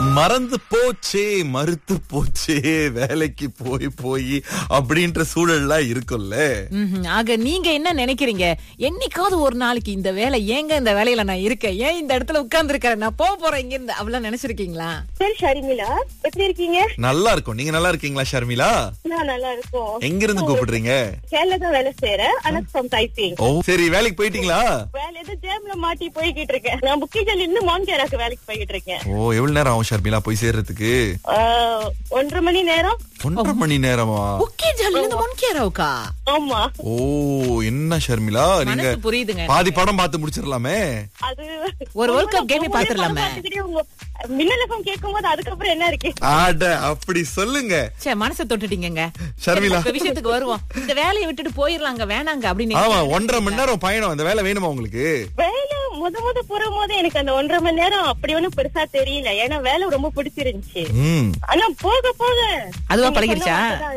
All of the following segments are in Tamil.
மறந்து போச்சே மறுத்து போச்சே வேலைக்கு போய் போய் அப்படின்ற சூழல்லாம் இருக்கும்ல. ஆக நீங்க என்ன நினைக்கிறீங்க? என்னைக்காவது ஒரு நாளைக்கு இந்த வேலை ஏங்க இந்த வேலையில நான் இருக்கேன், ஏன் இந்த இடத்துல உட்கார்ந்து இருக்கேன், நான் போறேன் இங்க இருந்து அவ்வளவு நினைச்சிருக்கீங்களா? சரி ஷர்மிளா, எப்படி இருக்கீங்க? நல்லா இருக்கும். நீங்க நல்லா இருக்கீங்களா ஷர்மிளா? நான் நல்லா இருக்கோம். எங்க இருந்து கூப்பிடுறீங்க? கேரளா தான் வேலை செய்யறேன். ஆனா ஃப்ரம் டைப்பிங். ஓ சரி, வேலைக்கு போயிட்டீங்களா? வேலை ஏதோ ஜேம்ல மாட்டி போய்கிட்டு இருக்கேன். நான் புக்கிஜல் இருந்து மான்கேராக்கு வேலைக்கு போய்கிட்டு இருக்கேன். ஓ எவ்வளவு நேரம் ஆகும் ஷர்மிளா போய் சேர்றதுக்கு? 1.5 மணி நேரம். 1.5 மணி நேரமா? ஓகே ஜல்ல இந்த மொன்கேராவுக்கா? ஆமா. ஓ என்ன ஷர்மிளா, நீங்க மனசு புரியுதுங்க. பாதி படம் பார்த்து முடிச்சிடலாமே. அது ஒரு வேர்ல்ட் கப் கேமே பாத்துறலாமே. மின்னல் எஃப்எம் கேட்கும்போது அதுக்கப்புறம் என்ன இருக்கு? ஆட அப்படி சொல்லுங்க. சே மனசை தொட்டுட்டீங்க ஷர்மிளா. இந்த விஷயத்துக்கு வருவோம். இந்த வேலையை விட்டுட்டு போயிரலாங்க, வேணாங்க அப்படின்னு. ஆமா 1.5 மணி நேரம் பயணம். அந்த வேலை வேணுமா உங்களுக்கு? வேலை முத போகும்போது எனக்கு அந்த 1.5 மணி நேரம் அப்படி ஒண்ணும் பெருசா தெரியல. ஏன்னா வேலை ரொம்ப பிடிச்சிருந்துச்சு. ஆனா போக போக அதுவா பழகிருச்சா?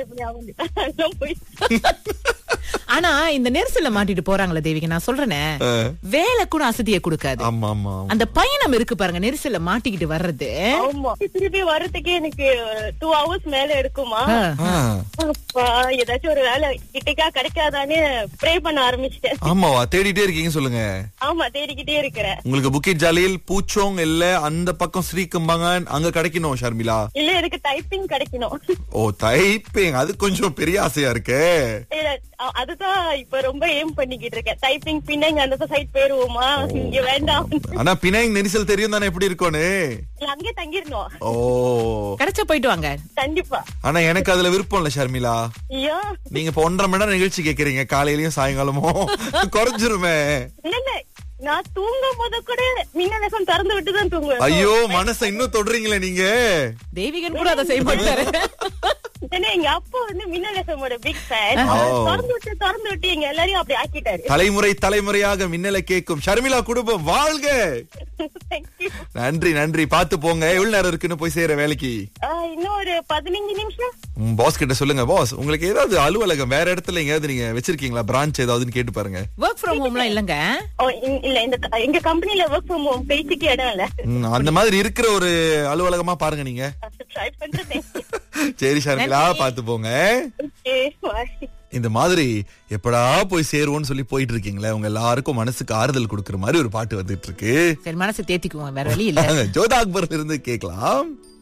ஆனா இந்த நெரிசல்ல மாட்டிட்டு போறாங்களே தேவிக்கு, நான் சொல்றேனே வேலை கூட அசதியை கொடுக்காது. ஆமா ஆமா, அந்த பயணம் இருக்கு பாருங்க, நெரிசல்ல மாட்டிக்கிட்டு வர்றது. ஆமா, திருப்பி வர்றதுக்கே எனக்கு 2 hours மேல எடுக்குமா. ஏதாச்சும் ஒரு வேலை கிட்டக்கா கிடைக்காதான்னு ப்ரே பண்ண ஆரம்பிச்சிட்டேன். ஆமாவா, தேடிட்டே இருக்கீங்க சொல்லுங்க. ஆமா, தேடிக்கிட்டே இருக்கிறேன். உங்களுக்கு புக்கிட் ஜாலியில் பூச்சோங் இல்ல அந்த பக்கம் ஸ்ரீகம்பாங்க அங்க கிடைக்கணும் ஷர்மிளா? இல்ல எனக்கு டைப்பிங் கிடைக்கணும். ஓ டைப்பிங், அது கொஞ்சம் பெரிய ஆசையா இருக்கு. அதுதான் இப்ப ரொம்ப ஏம் பண்ணிக்கிட்டு இருக்கேன். டைப்பிங் பின்னாங்க அந்த சைட் போயிருவோமா, இங்க வேண்டாம். ஆனா பினாங் நெரிசல் தெரியும் தானே எப்படி இருக்கும்னு? அங்கே தங்கிடணும். ஓ கிடைச்சா போயிட்டு வாங்க கண்டிப்பா. ஆனா எனக்கு அதுல விருப்பம் இல்ல ஷர்மிளா. நீங்க இப்ப 1.5 மணி நேரம் நிகழ்ச்சி கேக்குறீங்க, காலையிலயும் சாயங்காலமும் குறைஞ்சிருமே. இல்ல நான் தூங்கும் போது கூட மின்னலகம் திறந்து விட்டுதான் தூங்குவேன். ஐயோ மனசை இன்னும் தொடுறீங்களே நீங்க. தெய்வீகன் கூட அதை செய்ய மாட்டாரு. எங்க அப்பா வந்து மின்னலகமோட பிக் ஃபேன். திறந்து விட்டு எங்க எல்லாரையும் அப்படி ஆக்கிட்டாரு. தலைமுறையாக மின்னலை கேட்கும் ஷர்மிளா குடும்பம் வாழ்க. நன்றி நன்றி, பாத்து போங்க. எவ்வளவு நேரம் இருக்குன்னு போய் சேர வேலைக்கு? இன்னும் ஒரு 15 நிமிஷம். பாஸ் கிட்ட சொல்லுங்க, பாஸ் உங்களுக்கு ஏதாவது அலுவலகம் வேற இடத்துல எங்கயாவது நீங்க வச்சிருக்கீங்களா, பிரான்ச் ஏதாவதுன்னு கேட்டு பாருங்க. வொர்க் ஃப்ரம் ஹோம்லாம் இல்லங்க. இல்ல எங்க கம்பெனில வொர்க் ஃப்ரம் ஹோம் பேசிக்கு இடம் இல்ல. அந்த மாதிரி இருக்கிற ஒரு அலுவலகமா பாருங்க நீங்க. ட்ரை பண்றேன். சரி ஷர்மிளா, பாத்து போங்க. இந்த மாதிரி எப்படா போய் சேருவோம்னு சொல்லி போயிட்டு இருக்கீங்களே, உங்க எல்லாருக்கும் மனசுக்கு ஆறுதல் கொடுக்கற மாதிரி ஒரு பாட்டு வந்துட்டு இருக்கு. சரி மனசு தேத்திக்குவோம், வேற வழி இல்ல. ஜோதா அக்பர்ல இருந்து கேட்கலாம்.